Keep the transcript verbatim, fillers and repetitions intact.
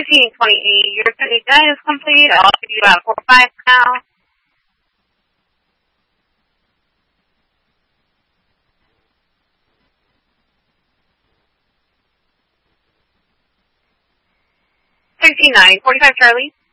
thirteen twenty-eight. Your data is complete. I'll give you out four five now. thirteen nine. forty-five Charlie.